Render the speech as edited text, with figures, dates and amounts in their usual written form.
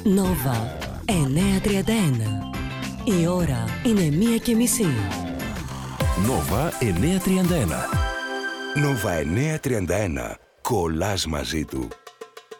Νόβα 9:31. Η ώρα είναι 1:30. Νόβα 9:31. Νόβα 9:31. Κολλάς μαζί του.